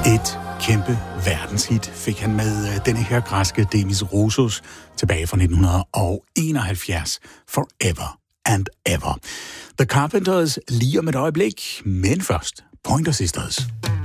Et kæmpe verdenshit fik han med denne her græske Demis Roussos tilbage fra 1971, Forever and Ever. The Carpenters lige om et øjeblik, men først Pointer Sisters.